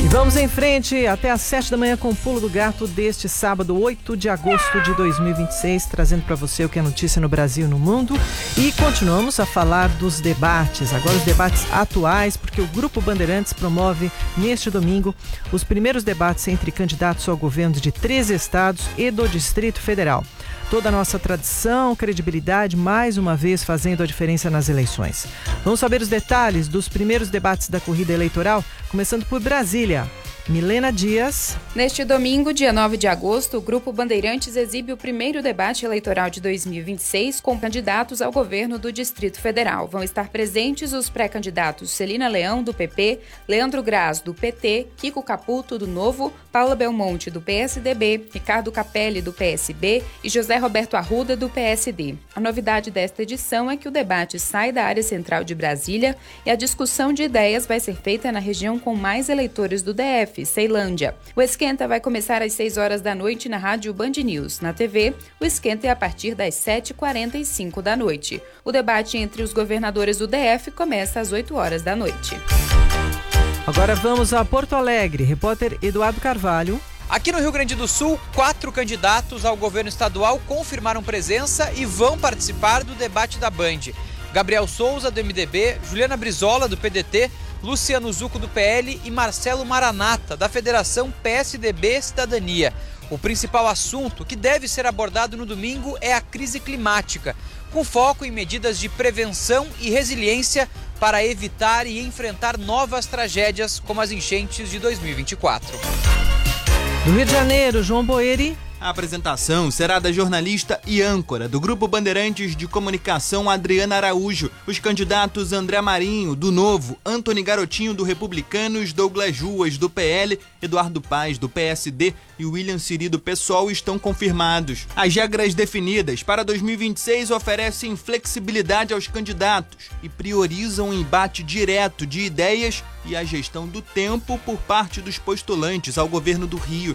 E vamos em frente até às 7 da manhã com o Pulo do Gato deste sábado, 8 de agosto de 2026, trazendo para você o que é notícia no Brasil e no mundo. E continuamos a falar dos debates, agora os debates atuais, porque o Grupo Bandeirantes promove neste domingo os primeiros debates entre candidatos ao governo de 13 estados e do Distrito Federal. Toda a nossa tradição, credibilidade, mais uma vez fazendo a diferença nas eleições. Vamos saber os detalhes dos primeiros debates da corrida eleitoral, começando por Brasília. Milena Dias. Neste domingo, dia 9 de agosto, o Grupo Bandeirantes exibe o primeiro debate eleitoral de 2026 com candidatos ao governo do Distrito Federal. Vão estar presentes os pré-candidatos Celina Leão, do PP, Leandro Graz, do PT, Kiko Caputo, do Novo, Paula Belmonte, do PSDB, Ricardo Capelli, do PSB e José Roberto Arruda, do PSD. A novidade desta edição é que o debate sai da área central de Brasília e a discussão de ideias vai ser feita na região com mais eleitores do DF, Ceilândia. O esquenta vai começar às 6 horas da noite na rádio Band News. Na TV, o esquenta é a partir das 7h45 da noite. O debate entre os governadores do DF começa às 8 horas da noite. Agora vamos a Porto Alegre. Repórter Eduardo Carvalho. Aqui no Rio Grande do Sul, 4 candidatos ao governo estadual confirmaram presença e vão participar do debate da Band. Gabriel Souza, do MDB, Juliana Brizola, do PDT, Luciano Zucco, do PL e Marcelo Maranata, da Federação PSDB Cidadania. O principal assunto que deve ser abordado no domingo é a crise climática, com foco em medidas de prevenção e resiliência para evitar e enfrentar novas tragédias como as enchentes de 2024. Do Rio de Janeiro, João Boeri. A apresentação será da jornalista e âncora do Grupo Bandeirantes de Comunicação, Adriana Araújo. Os candidatos André Marinho, do Novo, Antony Garotinho, do Republicanos, Douglas Ruas, do PL, Eduardo Paes, do PSD e William Siri, do PSOL, estão confirmados. As regras definidas para 2026 oferecem flexibilidade aos candidatos e priorizam o embate direto de ideias e a gestão do tempo por parte dos postulantes ao governo do Rio.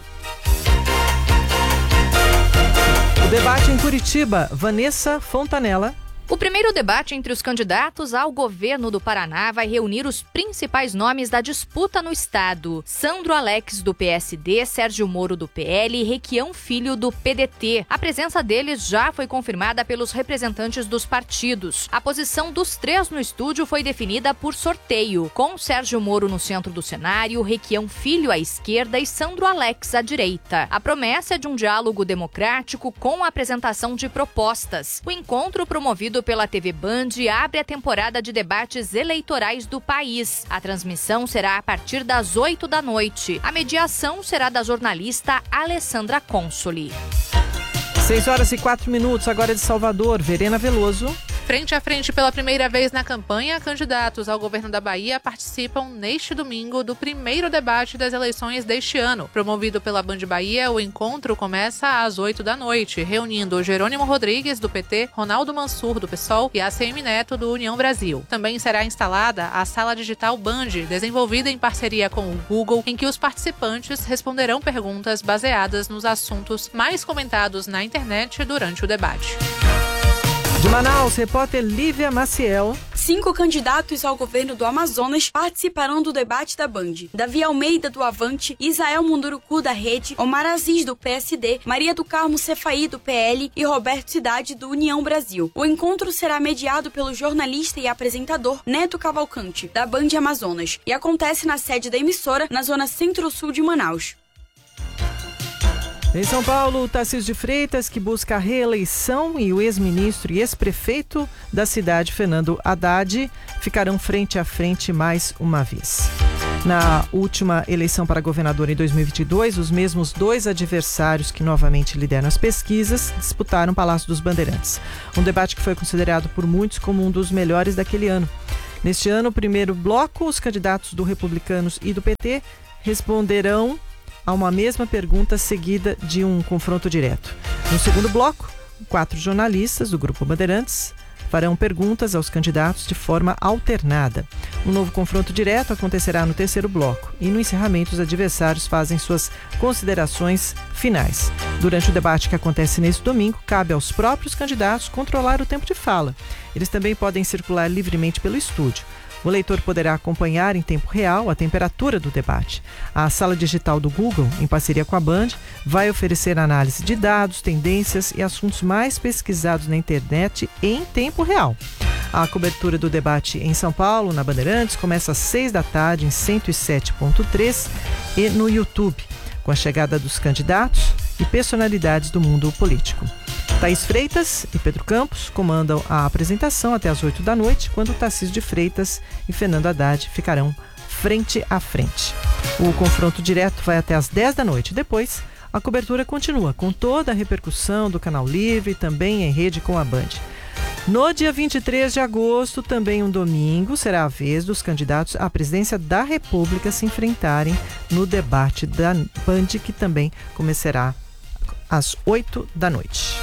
Debate em Curitiba, Vanessa Fontanella. O primeiro debate entre os candidatos ao governo do Paraná vai reunir os principais nomes da disputa no estado. Sandro Alex, do PSD, Sérgio Moro, do PL e Requião Filho, do PDT. A presença deles já foi confirmada pelos representantes dos partidos. A posição dos 3 no estúdio foi definida por sorteio, com Sérgio Moro no centro do cenário, Requião Filho à esquerda e Sandro Alex à direita. A promessa é de um diálogo democrático com a apresentação de propostas. O encontro promovido pela TV Band abre a temporada de debates eleitorais do país. A transmissão será a partir das 8 da noite. A mediação será da jornalista Alessandra Consoli. 6h04, agora de Salvador, Verena Veloso. Frente a frente pela primeira vez na campanha, candidatos ao governo da Bahia participam neste domingo do primeiro debate das eleições deste ano. Promovido pela Band Bahia, o encontro começa às 8 da noite, reunindo Jerônimo Rodrigues, do PT, Ronaldo Mansur, do PSOL e ACM Neto, do União Brasil. Também será instalada a Sala Digital Band, desenvolvida em parceria com o Google, em que os participantes responderão perguntas baseadas nos assuntos mais comentados na internet durante o debate. De Manaus, repórter Lívia Maciel. 5 candidatos ao governo do Amazonas participarão do debate da Band. Davi Almeida, do Avante, Isael Munduruku, da Rede, Omar Aziz, do PSD, Maria do Carmo Cefaí, do PL e Roberto Cidade, do União Brasil. O encontro será mediado pelo jornalista e apresentador Neto Cavalcante, da Band Amazonas, e acontece na sede da emissora, na zona centro-sul de Manaus. Em São Paulo, Tarcísio de Freitas, que busca a reeleição, e o ex-ministro e ex-prefeito da cidade, Fernando Haddad, ficarão frente a frente mais uma vez. Na última eleição para governador em 2022, os mesmos 2 adversários que novamente lideram as pesquisas disputaram o Palácio dos Bandeirantes. Um debate que foi considerado por muitos como um dos melhores daquele ano. Neste ano, o primeiro bloco, os candidatos do Republicanos e do PT responderão a uma mesma pergunta seguida de um confronto direto. No segundo bloco, 4 jornalistas do Grupo Bandeirantes farão perguntas aos candidatos de forma alternada. Um novo confronto direto acontecerá no terceiro bloco e no encerramento os adversários fazem suas considerações finais. Durante o debate que acontece neste domingo, cabe aos próprios candidatos controlar o tempo de fala. Eles também podem circular livremente pelo estúdio. O leitor poderá acompanhar em tempo real a temperatura do debate. A sala digital do Google, em parceria com a Band, vai oferecer análise de dados, tendências e assuntos mais pesquisados na internet em tempo real. A cobertura do debate em São Paulo, na Bandeirantes, começa às 6 da tarde em 107.3 e no YouTube, com a chegada dos candidatos e personalidades do mundo político. Thaís Freitas e Pedro Campos comandam a apresentação até às 8 da noite, quando Tarcísio de Freitas e Fernando Haddad ficarão frente a frente. O confronto direto vai até às 10 da noite. Depois, a cobertura continua com toda a repercussão do Canal Livre, também em rede com a Band. No dia 23 de agosto, também um domingo, será a vez dos candidatos à presidência da República se enfrentarem no debate da Band, que também começará às 8 da noite.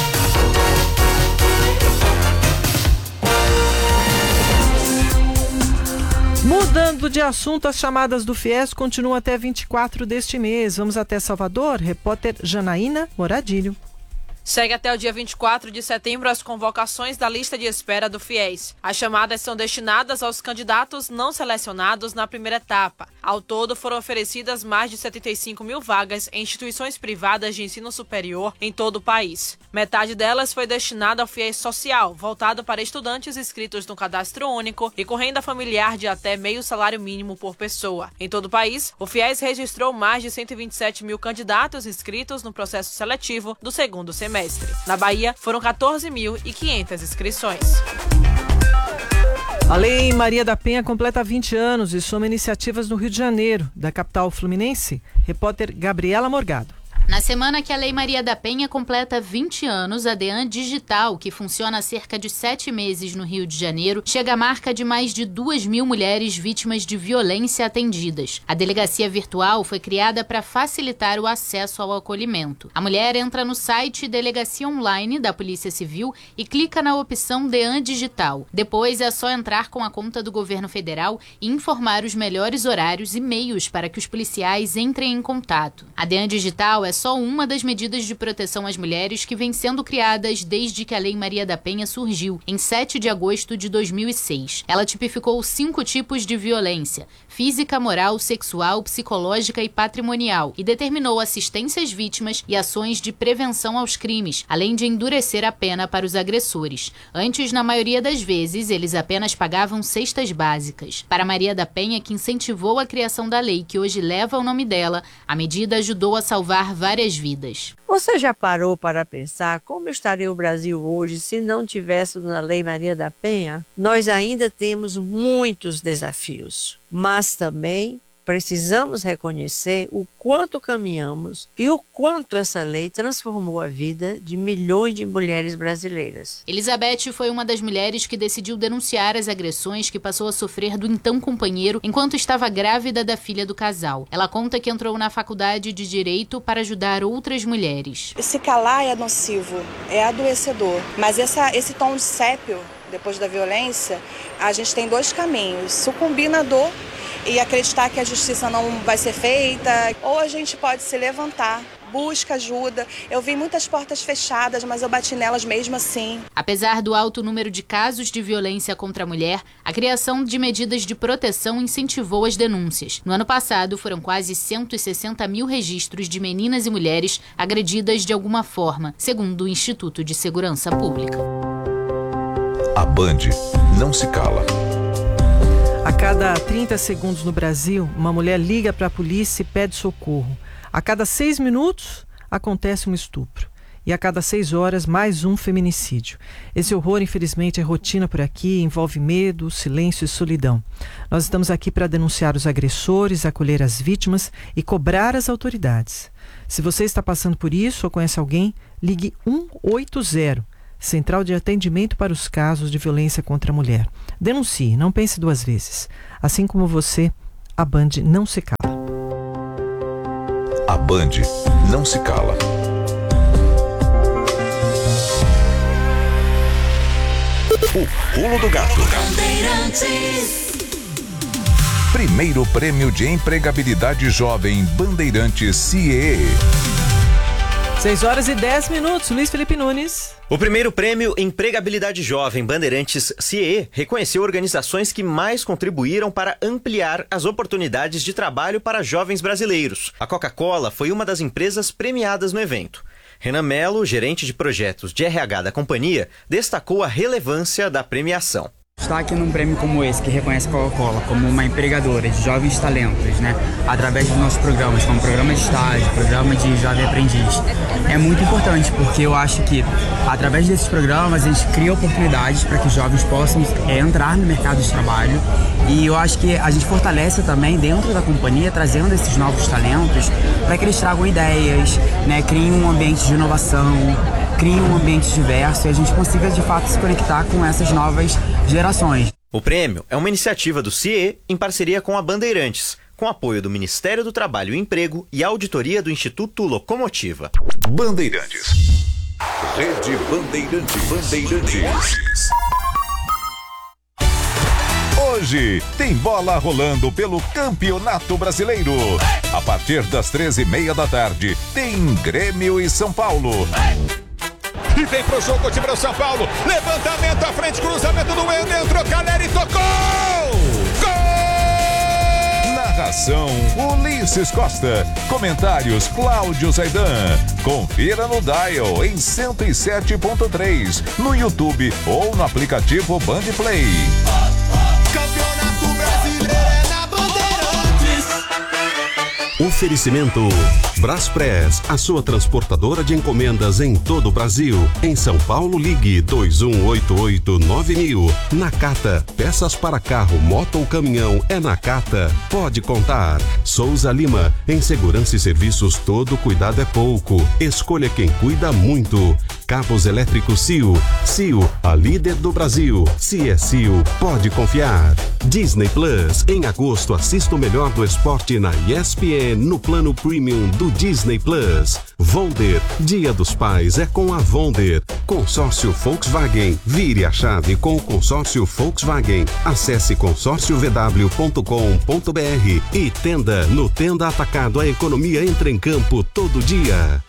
Mudando de assunto, as chamadas do FIES continuam até 24 deste mês. Vamos até Salvador. Repórter Janaína Moradilho. Segue até o dia 24 de setembro as convocações da lista de espera do FIES. As chamadas são destinadas aos candidatos não selecionados na primeira etapa. Ao todo, foram oferecidas mais de 75 mil vagas em instituições privadas de ensino superior em todo o país. Metade delas foi destinada ao FIES social, voltado para estudantes inscritos no cadastro único e com renda familiar de até meio salário mínimo por pessoa. Em todo o país, o FIES registrou mais de 127 mil candidatos inscritos no processo seletivo do segundo semestre. Na Bahia, foram 14.500 inscrições. A Lei Maria da Penha completa 20 anos e soma iniciativas no Rio de Janeiro, da capital fluminense. Repórter Gabriela Morgado. Na semana que a Lei Maria da Penha completa 20 anos, a DEAN Digital, que funciona há cerca de 7 meses no Rio de Janeiro, chega à marca de mais de 2.000 mulheres vítimas de violência atendidas. A delegacia virtual foi criada para facilitar o acesso ao acolhimento. A mulher entra no site Delegacia Online da Polícia Civil e clica na opção DEAN Digital. Depois é só entrar com a conta do governo federal e informar os melhores horários e meios para que os policiais entrem em contato. A DEAN Digital é só uma das medidas de proteção às mulheres que vem sendo criadas desde que a Lei Maria da Penha surgiu, em 7 de agosto de 2006. Ela tipificou 5 tipos de violência: física, moral, sexual, psicológica e patrimonial, e determinou assistência às vítimas e ações de prevenção aos crimes, além de endurecer a pena para os agressores. Antes, na maioria das vezes, eles apenas pagavam cestas básicas. Para Maria da Penha, que incentivou a criação da lei que hoje leva o nome dela, a medida ajudou a salvar várias vidas. Você já parou para pensar como estaria o Brasil hoje se não tivéssemos a Lei Maria da Penha? Nós ainda temos muitos desafios, mas também precisamos reconhecer o quanto caminhamos e o quanto essa lei transformou a vida de milhões de mulheres brasileiras. Elizabeth foi uma das mulheres que decidiu denunciar as agressões que passou a sofrer do então companheiro enquanto estava grávida da filha do casal. Ela conta que entrou na faculdade de Direito para ajudar outras mulheres. Se calar é nocivo, é adoecedor, mas esse tom de sépio, depois da violência, a gente tem 2 caminhos: sucumbir na dor e acreditar que a justiça não vai ser feita, ou a gente pode se levantar, busca ajuda. Eu vi muitas portas fechadas, mas eu bati nelas mesmo assim. Apesar do alto número de casos de violência contra a mulher, a criação de medidas de proteção incentivou as denúncias. No ano passado, foram quase 160 mil registros de meninas e mulheres agredidas de alguma forma, segundo o Instituto de Segurança Pública. A Band não se cala. A cada 30 segundos no Brasil, uma mulher liga para a polícia e pede socorro. A cada 6 minutos, acontece um estupro. E a cada 6 horas, mais um feminicídio. Esse horror, infelizmente, é rotina por aqui, envolve medo, silêncio e solidão. Nós estamos aqui para denunciar os agressores, acolher as vítimas e cobrar as autoridades. Se você está passando por isso ou conhece alguém, ligue 180. Central de Atendimento para os Casos de Violência contra a Mulher. Denuncie, não pense 2 vezes. Assim como você, a Band não se cala. A Band não se cala. O Pulo do Gato. Primeiro prêmio de empregabilidade jovem Bandeirantes CIE. 6h10, Luiz Felipe Nunes. O primeiro prêmio Empregabilidade Jovem Bandeirantes CIE reconheceu organizações que mais contribuíram para ampliar as oportunidades de trabalho para jovens brasileiros. A Coca-Cola foi uma das empresas premiadas no evento. Renan Melo, gerente de projetos de RH da companhia, destacou a relevância da premiação. Destaque num prêmio como esse, que reconhece a Coca-Cola como uma empregadora de jovens talentos, né? Através dos nossos programas, como programa de estágio, programa de jovem aprendiz. É muito importante, porque eu acho que através desses programas a gente cria oportunidades para que os jovens possam entrar no mercado de trabalho. E eu acho que a gente fortalece também dentro da companhia, trazendo esses novos talentos para que eles tragam ideias, né? Criem um ambiente de inovação, criem um ambiente diverso e a gente consiga de fato se conectar com essas novas gerações. O prêmio é uma iniciativa do CIE em parceria com a Bandeirantes, com apoio do Ministério do Trabalho e Emprego e auditoria do Instituto Locomotiva. Bandeirantes. Rede Bandeirantes. Hoje tem bola rolando pelo Campeonato Brasileiro. A partir das 13h30 da tarde, tem Grêmio e São Paulo. E vem pro jogo o time do São Paulo. Levantamento à frente, cruzamento do meio, entrou Caleri, tocou! Gol! Narração Ulisses Costa. Comentários Cláudio Zaidan. Confira no Dial em 107.3, no YouTube ou no aplicativo Bandplay. Campeonato Brasileiro é na Bandeirantes. Oferecimento Braspress, a sua transportadora de encomendas em todo o Brasil. Em São Paulo, ligue 2188-9000. Nakata, peças para carro, moto ou caminhão, é Nakata. Pode contar. Souza Lima, em segurança e serviços, todo cuidado é pouco. Escolha quem cuida muito. Cabos elétricos CIO. CIO, a líder do Brasil. Se é CIO, pode confiar. Disney Plus, em agosto assista o melhor do esporte na ESPN no plano premium do Disney Plus. Vonder, Dia dos Pais é com a Vonder. Consórcio Volkswagen, vire a chave com o consórcio Volkswagen. Acesse consórciovw.com.br e Tenda, no Tenda Atacado, a economia entra em campo todo dia.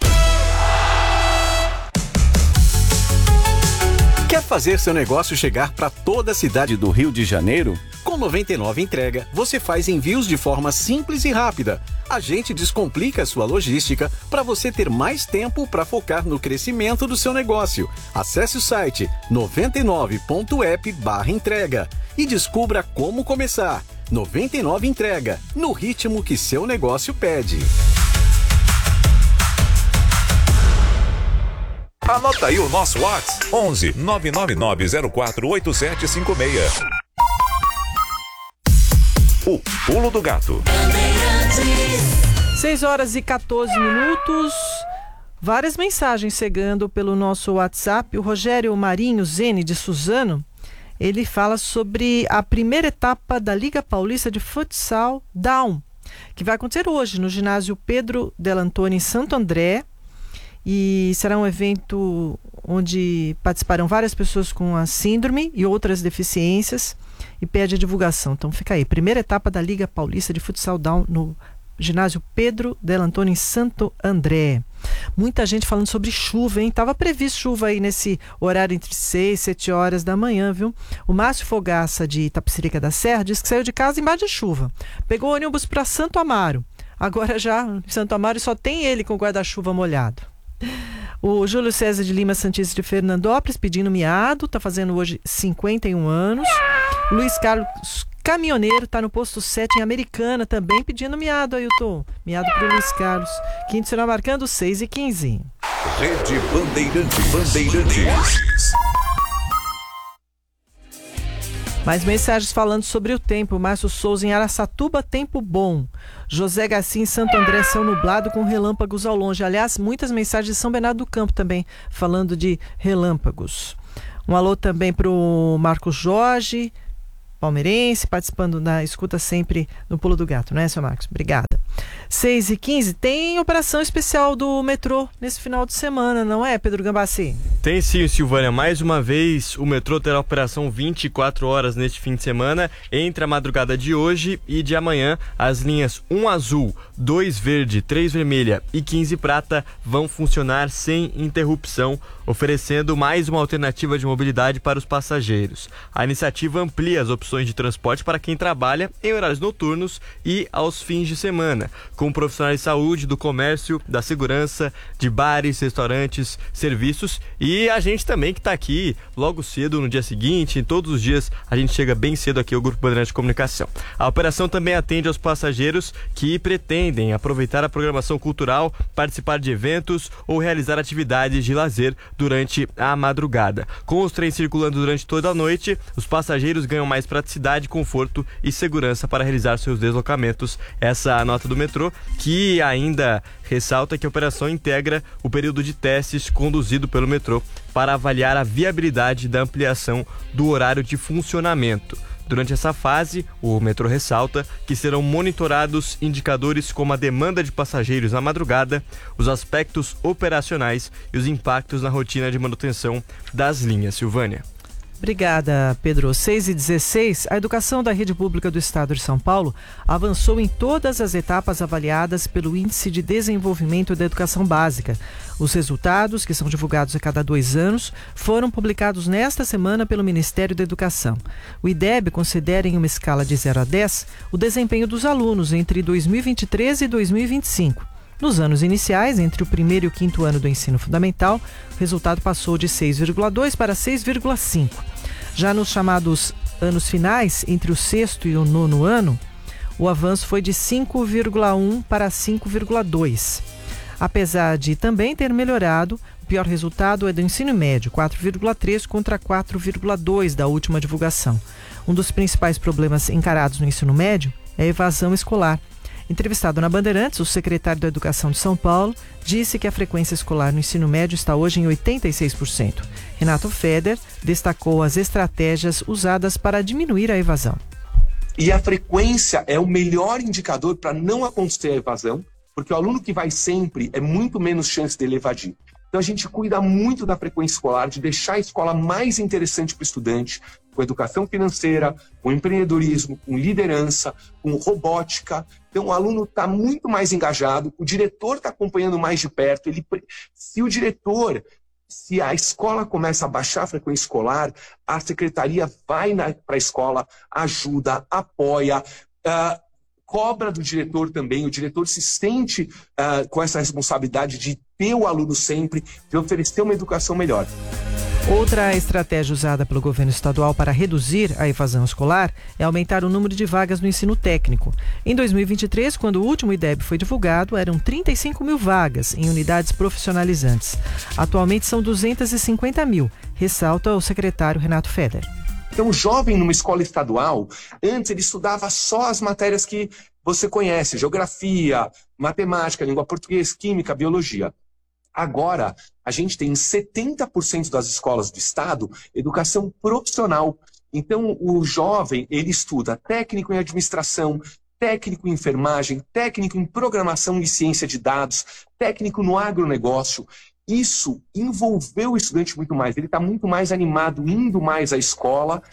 Quer fazer seu negócio chegar para toda a cidade do Rio de Janeiro? Com 99 Entrega, você faz envios de forma simples e rápida. A gente descomplica a sua logística para você ter mais tempo para focar no crescimento do seu negócio. Acesse o site 99.app/entrega e descubra como começar. 99 Entrega, no ritmo que seu negócio pede. Anota aí o nosso WhatsApp: 11 999048756. O Pulo do Gato. 6h14. Várias mensagens chegando pelo nosso WhatsApp. O Rogério Marinho Zene de Suzano, ele fala sobre a primeira etapa da Liga Paulista de Futsal Down, que vai acontecer hoje no ginásio Pedro Delantoni em Santo André. E será um evento onde participarão várias pessoas com a síndrome e outras deficiências, e pede a divulgação. Então fica aí, primeira etapa da Liga Paulista de Futsal Down no ginásio Pedro Delantoni em Santo André. Muita gente falando sobre chuva, hein? Tava previsto chuva aí nesse horário entre 6 e 7 horas da manhã, viu? O Márcio Fogaça de Itapecerica da Serra disse que saiu de casa embaixo de chuva. Pegou o ônibus para Santo Amaro. Agora já em Santo Amaro só tem ele com o guarda-chuva molhado. O Júlio César de Lima Santista de Fernandópolis pedindo miado, tá fazendo hoje 51 anos. Luiz Carlos Caminhoneiro tá no posto 7 em Americana também pedindo miado, Ailton. Miado pro Luiz Carlos. Quinto será marcando 6h15. Rede Bandeirantes. Mais mensagens falando sobre o tempo. Márcio Souza em Araçatuba, tempo bom. José Garcia em Santo André, céu nublado com relâmpagos ao longe. Aliás, muitas mensagens de São Bernardo do Campo também falando de relâmpagos. Um alô também para o Marcos Jorge, palmeirense, participando da escuta sempre no Pulo do Gato, né, seu Marcos? Obrigada. 6h15, tem operação especial do metrô nesse final de semana, não é, Pedro Gambassi? Tem sim, Silvânia. Mais uma vez, o metrô terá operação 24 horas neste fim de semana, entre a madrugada de hoje e de amanhã. As linhas 1 azul, 2 verde, 3 vermelha e 15 prata vão funcionar sem interrupção, oferecendo mais uma alternativa de mobilidade para os passageiros. A iniciativa amplia as opções de transporte para quem trabalha em horários noturnos e aos fins de semana, com profissionais de saúde, do comércio, da segurança, de bares, restaurantes, serviços e a gente também que está aqui logo cedo no dia seguinte. Em todos os dias a gente chega bem cedo aqui ao Grupo Bandeirantes de Comunicação. A operação também atende aos passageiros que pretendem aproveitar a programação cultural, participar de eventos ou realizar atividades de lazer durante a madrugada. Com os trens circulando durante toda a noite, os passageiros ganham mais praticidade, conforto e segurança para realizar seus deslocamentos. Essa é a nota do metrô, que ainda ressalta que a operação integra o período de testes conduzido pelo metrô para avaliar a viabilidade da ampliação do horário de funcionamento. Durante essa fase, o metrô ressalta que serão monitorados indicadores como a demanda de passageiros na madrugada, os aspectos operacionais e os impactos na rotina de manutenção das linhas. Silvânia. Obrigada, Pedro. 6h16, a educação da rede pública do Estado de São Paulo avançou em todas as etapas avaliadas pelo Índice de Desenvolvimento da Educação Básica. Os resultados, que são divulgados a cada 2 anos, foram publicados nesta semana pelo Ministério da Educação. O IDEB considera em uma escala de 0 a 10 o desempenho dos alunos entre 2023 e 2025. Nos anos iniciais, entre o 1º e o 5º ano do ensino fundamental, o resultado passou de 6,2 para 6,5. Já nos chamados anos finais, entre o 6º e o 9º ano, o avanço foi de 5,1 para 5,2. Apesar de também ter melhorado, o pior resultado é do ensino médio, 4,3 contra 4,2 da última divulgação. Um dos principais problemas encarados no ensino médio é a evasão escolar. Entrevistado na Bandeirantes, o secretário da Educação de São Paulo disse que a frequência escolar no ensino médio está hoje em 86%. Renato Feder destacou as estratégias usadas para diminuir a evasão. E a frequência é o melhor indicador para não acontecer a evasão, porque o aluno que vai sempre é muito menos chance dele evadir. Então a gente cuida muito da frequência escolar, de deixar a escola mais interessante para o estudante, com educação financeira, com empreendedorismo, com liderança, com robótica. Então o aluno está muito mais engajado, o diretor está acompanhando mais de perto. Se a escola começa a baixar a frequência escolar, a secretaria vai para a escola, ajuda, apoia, cobra do diretor também. O diretor se sente com essa responsabilidade de ter o aluno sempre, de oferecer uma educação melhor. Outra estratégia usada pelo governo estadual para reduzir a evasão escolar é aumentar o número de vagas no ensino técnico. Em 2023, quando o último IDEB foi divulgado, eram 35 mil vagas em unidades profissionalizantes. Atualmente são 250 mil, ressalta o secretário Renato Feder. Então, o jovem numa escola estadual, antes ele estudava só as matérias que você conhece, geografia, matemática, língua portuguesa, química, biologia. Agora, a gente tem em 70% das escolas do estado educação profissional. Então, o jovem, ele estuda técnico em administração, técnico em enfermagem, técnico em programação e ciência de dados, técnico no agronegócio. Isso envolveu o estudante muito mais. Ele está muito mais animado, indo mais à escola.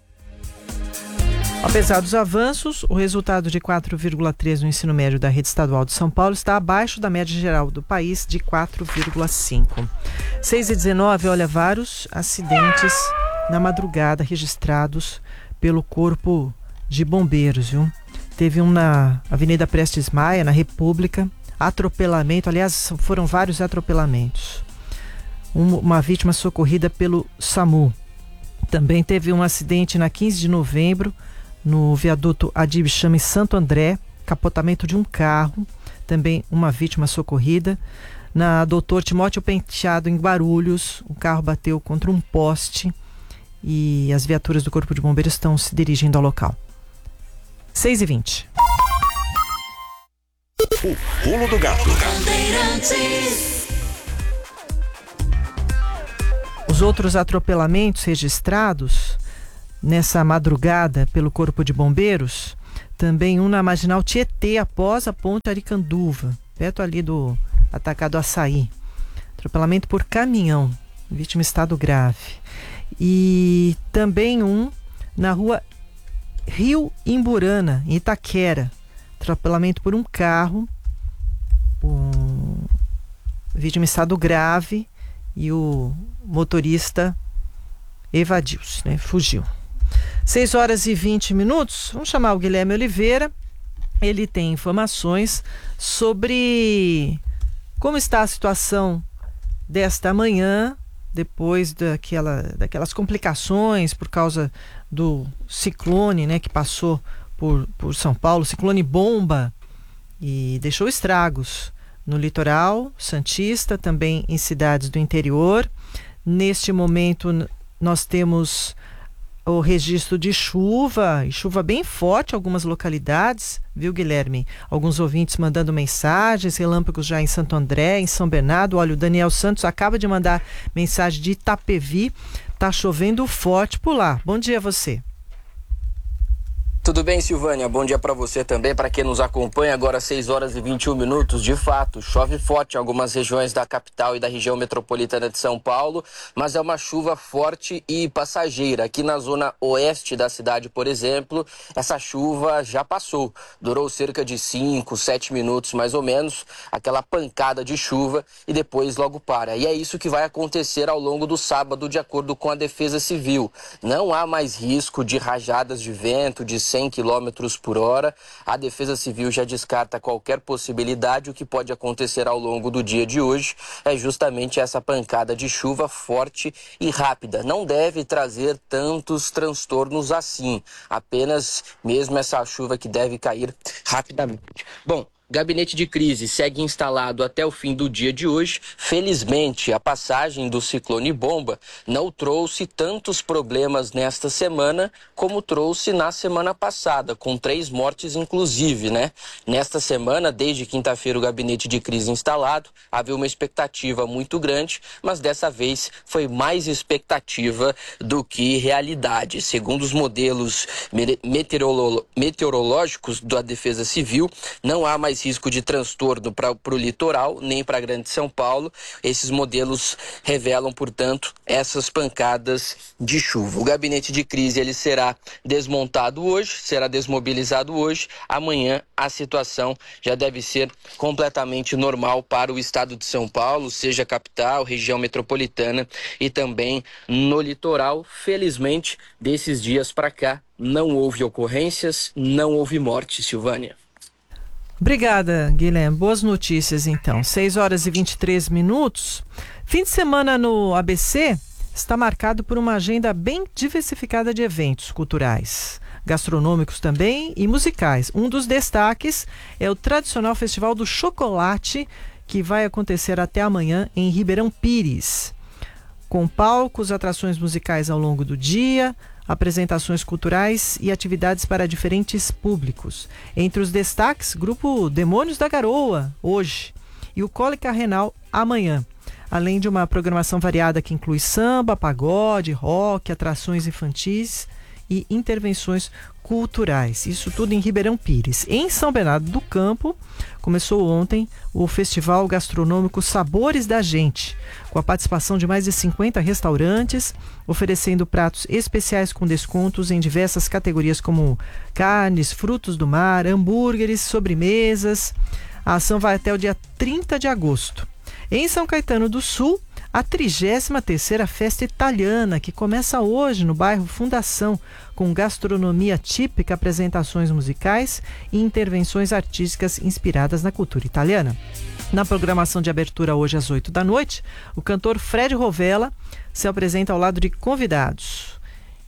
Apesar dos avanços, o resultado de 4,3 no ensino médio da rede estadual de São Paulo está abaixo da média geral do país de 4,5. 6h19, olha, vários acidentes na madrugada registrados pelo Corpo de Bombeiros, viu? Teve um na Avenida Prestes Maia, na República, atropelamento, aliás, foram vários atropelamentos. Uma vítima socorrida pelo SAMU. Também teve um acidente na 15 de novembro, no viaduto Adib Chama em Santo André, capotamento de um carro, também uma vítima socorrida. Na Doutor Timóteo Penteado, em Guarulhos, o carro bateu contra um poste e as viaturas do Corpo de Bombeiros estão se dirigindo ao local. 6h20. O Pulo do Gato. Os outros atropelamentos registrados nessa madrugada pelo Corpo de Bombeiros. Também um na Marginal Tietê, após a ponte Aricanduva, perto ali do Atacado Açaí. Atropelamento por caminhão, vítima em estado grave. E também um na rua Rio Imburana, em Itaquera. Atropelamento por um carro, vítima em estado grave, e o motorista evadiu-se, né? Fugiu. 6h20. Vamos chamar o Guilherme Oliveira. Ele tem informações sobre como está a situação desta manhã, depois daquelas complicações por causa do ciclone, né, que passou por São Paulo, ciclone bomba, e deixou estragos no litoral santista, também em cidades do interior. Neste momento nós temos o registro de chuva, e chuva bem forte em algumas localidades, viu, Guilherme? Alguns ouvintes mandando mensagens, relâmpagos já em Santo André, em São Bernardo. Olha, o Daniel Santos acaba de mandar mensagem de Itapevi, tá chovendo forte por lá. Bom dia a você. Tudo bem, Silvânia? Bom dia para você também, para quem nos acompanha. Agora 6h21. De fato, chove forte em algumas regiões da capital e da região metropolitana de São Paulo, mas é uma chuva forte e passageira. Aqui na zona oeste da cidade, por exemplo, essa chuva já passou. Durou cerca de 5, 7 minutos mais ou menos, aquela pancada de chuva, e depois logo para. E é isso que vai acontecer ao longo do sábado, de acordo com a Defesa Civil. Não há mais risco de rajadas de vento de 100 km por hora. A Defesa Civil já descarta qualquer possibilidade. O que pode acontecer ao longo do dia de hoje é justamente essa pancada de chuva forte e rápida. Não deve trazer tantos transtornos assim, apenas mesmo essa chuva que deve cair rapidamente. Bom, Gabinete de crise segue instalado até o fim do dia de hoje. Felizmente, a passagem do ciclone bomba não trouxe tantos problemas nesta semana como trouxe na semana passada, com 3 mortes inclusive, né? Nesta semana, desde quinta-feira, o gabinete de crise instalado, havia uma expectativa muito grande, mas dessa vez foi mais expectativa do que realidade. Segundo os modelos meteorológicos da Defesa Civil, não há mais risco de transtorno para o litoral, nem para a Grande São Paulo. Esses modelos revelam, portanto, essas pancadas de chuva. O gabinete de crise ele será desmontado hoje, será desmobilizado hoje. Amanhã a situação já deve ser completamente normal para o estado de São Paulo, seja capital, região metropolitana e também no litoral. Felizmente, desses dias para cá, não houve ocorrências, não houve morte, Silvânia. Obrigada, Guilherme. Boas notícias, então. 6h23. Fim de semana no ABC está marcado por uma agenda bem diversificada de eventos culturais, gastronômicos também e musicais. Um dos destaques é o tradicional Festival do Chocolate, que vai acontecer até amanhã em Ribeirão Pires, com palcos, atrações musicais ao longo do dia, apresentações culturais e atividades para diferentes públicos. Entre os destaques, grupo Demônios da Garoa, hoje, e o Cólica Renal, amanhã. Além de uma programação variada que inclui samba, pagode, rock, atrações infantis e intervenções culturais. Isso tudo em Ribeirão Pires. Em São Bernardo do Campo, começou ontem o Festival Gastronômico Sabores da Gente, com a participação de mais de 50 restaurantes, oferecendo pratos especiais com descontos em diversas categorias como carnes, frutos do mar, hambúrgueres, sobremesas. A ação vai até o dia 30 de agosto. Em São Caetano do Sul, a 33ª Festa Italiana, que começa hoje no bairro Fundação, com gastronomia típica, apresentações musicais e intervenções artísticas inspiradas na cultura italiana. Na programação de abertura hoje às 8 da noite, o cantor Fred Rovella se apresenta ao lado de convidados.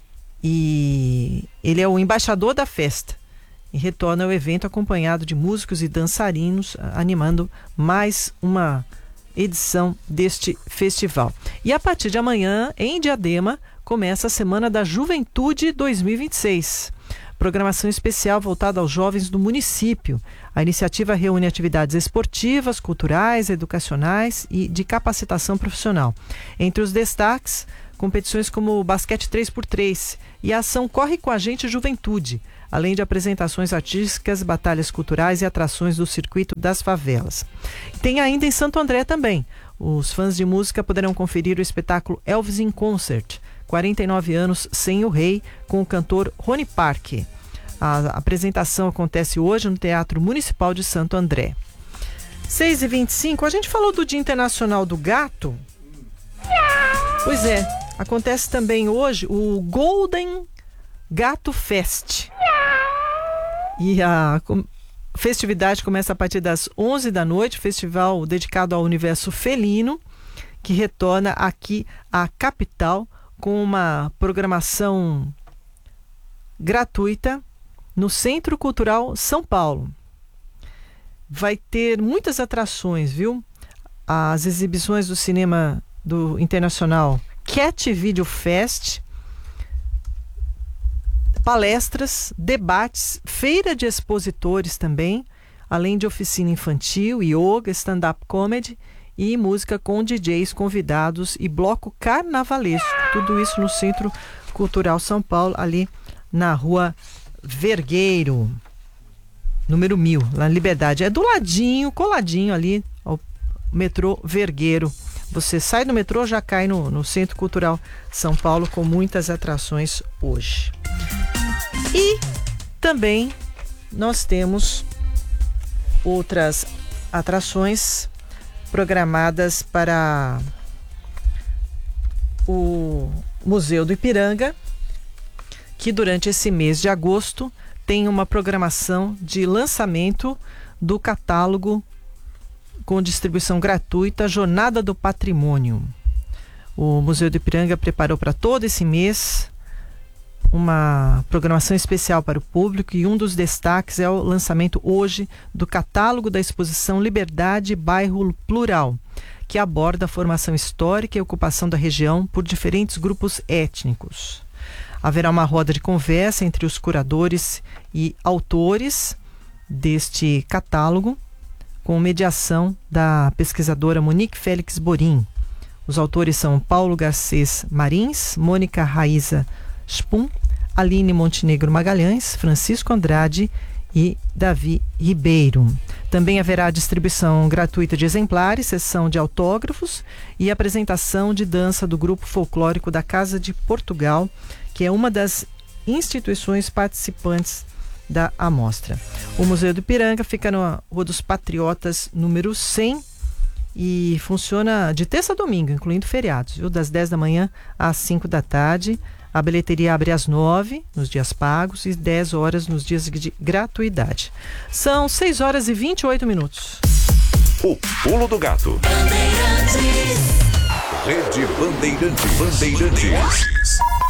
E ele é o embaixador da festa e retorna ao evento acompanhado de músicos e dançarinos, animando mais uma edição deste festival. E a partir de amanhã, em Diadema, começa a Semana da Juventude 2026. Programação especial voltada aos jovens do município. A iniciativa reúne atividades esportivas, culturais, educacionais e de capacitação profissional. Entre os destaques, competições como o basquete 3x3 e a ação Corre com a Gente Juventude, além de apresentações artísticas, batalhas culturais e atrações do circuito das favelas. Tem ainda em Santo André também. Os fãs de música poderão conferir o espetáculo Elvis in Concert, 49 anos sem o rei, com o cantor Rony Parque. A apresentação acontece hoje no Teatro Municipal de Santo André. 6h25, a gente falou do Dia Internacional do Gato. Pois é, acontece também hoje o Golden Gato Fest. E a festividade começa a partir das 11 da noite, festival dedicado ao universo felino, que retorna aqui à capital com uma programação gratuita no Centro Cultural São Paulo. Vai ter muitas atrações, viu? As exibições do cinema do internacional Cat Video Fest, palestras, debates, feira de expositores também, além de oficina infantil, yoga, stand-up comedy e música com DJs convidados e bloco carnavalesco. Tudo isso no Centro Cultural São Paulo, ali na Rua Vergueiro, número 1000, lá na Liberdade. É do ladinho, coladinho ali ao metrô Vergueiro. Você sai do metrô, já cai no Centro Cultural São Paulo, com muitas atrações hoje. E também nós temos outras atrações programadas para o Museu do Ipiranga, que durante esse mês de agosto tem uma programação de lançamento do catálogo com distribuição gratuita Jornada do Patrimônio. O Museu do Ipiranga preparou para todo esse mês uma programação especial para o público e um dos destaques é o lançamento hoje do catálogo da exposição Liberdade Bairro Plural, que aborda a formação histórica e ocupação da região por diferentes grupos étnicos. Haverá uma roda de conversa entre os curadores e autores deste catálogo, com mediação da pesquisadora Monique Félix Borim. Os autores são Paulo Garcês Marins, Mônica Raíza Spum, Aline Montenegro Magalhães, Francisco Andrade e Davi Ribeiro. Também haverá distribuição gratuita de exemplares, sessão de autógrafos e apresentação de dança do grupo folclórico da Casa de Portugal, que é uma das instituições participantes da amostra. O Museu do Ipiranga fica na Rua dos Patriotas, número 100, e funciona de terça a domingo, incluindo feriados, viu? Das 10 da manhã às 5 da tarde. A bilheteria abre às 9 nos dias pagos e 10 horas nos dias de gratuidade. São 6 horas e 28 minutos. O Pulo do Gato. Rede Bandeirantes.